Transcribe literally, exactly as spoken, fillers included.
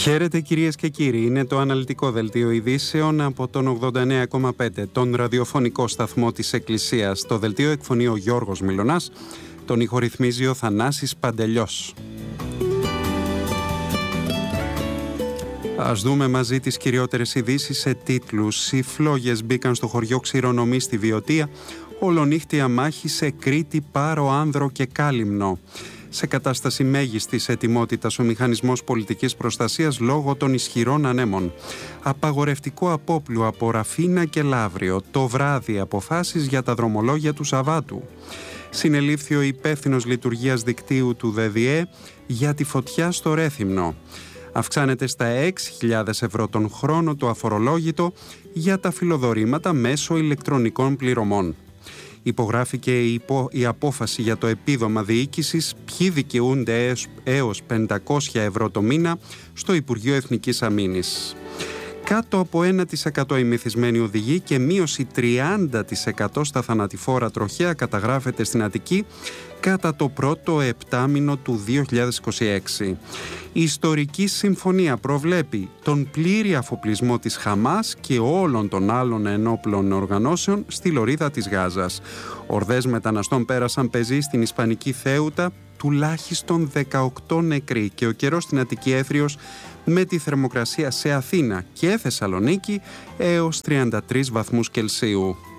Χαίρετε κυρίες και κύριοι, είναι το αναλυτικό δελτίο ειδήσεων από τον ογδόντα εννέα κόμμα πέντε, τον ραδιοφωνικό σταθμό της Εκκλησίας. Το δελτίο εκφωνεί ο Γιώργος Μιλωνάς, τον ηχορυθμίζει ο Θανάσης Παντελιός. Ας δούμε μαζί τις κυριότερες ειδήσεις σε τίτλους. Οι φλόγες μπήκαν στο χωριό Ξηρονομή στη Βιωτία, ολονύχτια μάχη σε Κρήτη, Πάρο, Άνδρο και Κάλυμνο. Σε κατάσταση μέγιστης ετοιμότητας ο μηχανισμός πολιτικής προστασίας λόγω των ισχυρών ανέμων. Απαγορευτικό απόπλου από Ραφίνα και Λαύριο. Το βράδυ αποφάσεις για τα δρομολόγια του Σαββάτου. Συνελήφθη ο υπεύθυνος λειτουργίας δικτύου του ΔΔΕ για τη φωτιά στο Ρέθυμνο. Αυξάνεται στα έξι χιλιάδες ευρώ τον χρόνο το αφορολόγητο για τα φιλοδορήματα μέσω ηλεκτρονικών πληρωμών. Υπογράφηκε η, υπο... η απόφαση για το επίδομα διοίκησης, ποιοι δικαιούνται έως πεντακόσια ευρώ το μήνα στο Υπουργείο Εθνικής Αμήνης. Κάτω από ένα τοις εκατό οι μεθυσμένοι οδηγοί και μείωση τριάντα τοις εκατό στα θανατηφόρα τροχαία καταγράφεται στην Αττική κατά το πρώτο επτάμηνο του δύο χιλιάδες είκοσι έξι. Η ιστορική συμφωνία προβλέπει τον πλήρη αφοπλισμό της Χαμάς και όλων των άλλων ενόπλων οργανώσεων στη λωρίδα της Γάζας. Ορδές μεταναστών πέρασαν πεζή στην Ισπανική Θέουτα, τουλάχιστον δεκαοκτώ νεκροί, και ο καιρός στην Αττική έθριος με τη θερμοκρασία σε Αθήνα και Θεσσαλονίκη έως τριάντα τρεις βαθμούς Κελσίου.